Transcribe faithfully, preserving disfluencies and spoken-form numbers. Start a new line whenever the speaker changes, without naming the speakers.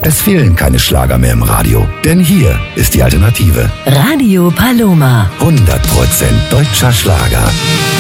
Es fehlen keine Schlager mehr im Radio, denn hier ist die Alternative.
Radio Paloma.
hundert Prozent deutscher Schlager.